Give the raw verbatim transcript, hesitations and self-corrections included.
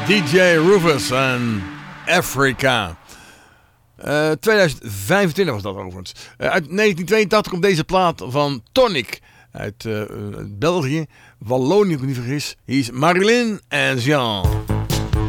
D J Rufus en Africa. Uh, tweeduizend vijfentwintig was dat overigens. Uh, uit negentien tweeëntachtig komt deze plaat van Tonic. Uit uh, België. Wallonië, als ik me niet vergis. Hier is Marilyn en Jean.